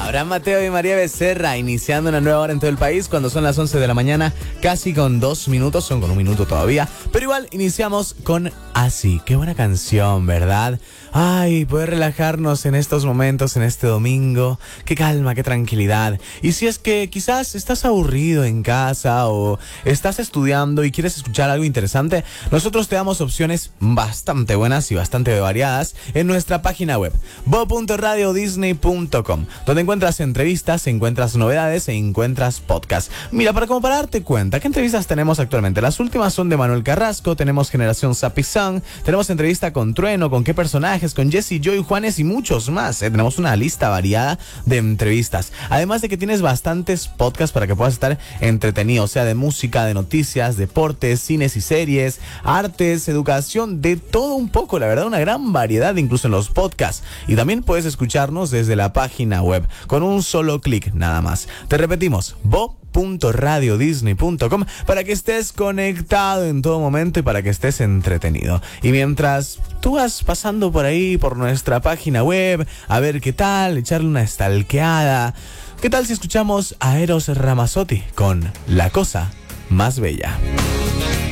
Abraham Mateo y María Becerra iniciando una nueva hora en todo el país cuando son las 11 de la mañana, casi con 2 minutos, son con 1 minuto todavía, pero igual iniciamos con Así. Qué buena canción, ¿verdad? Ay, poder relajarnos en estos momentos, en este domingo, qué calma, qué tranquilidad. Y si es que quizás estás aburrido en casa o estás estudiando y quieres escuchar algo interesante, nosotros te damos opciones bastante buenas y bastante variadas en nuestra página web, bo.radiodisney.com, donde encuentras entrevistas, encuentras novedades e encuentras podcasts. Mira, para darte cuenta, ¿qué entrevistas tenemos actualmente? Las últimas son de Manuel Carrasco, tenemos Generación Sapizán, tenemos entrevista con Trueno, con qué personajes, con Jesse, Joy, Juanes y muchos más. Tenemos una lista variada de entrevistas. Además de que tienes bastantes podcasts para que puedas estar entretenido, o sea, de música, de noticias, deportes, cines y series, artes, educación, de todo un poco, la verdad, una gran variedad incluso en los podcasts. Y también puedes escucharnos desde la página web, con un solo clic nada más. Te repetimos, bo.radiodisney.com, para que estés conectado en todo momento y para que estés entretenido. Y mientras tú vas pasando por ahí, por nuestra página web, a ver qué tal, echarle una stalkeada, ¿qué tal si escuchamos a Eros Ramazzotti con La Cosa Más Bella?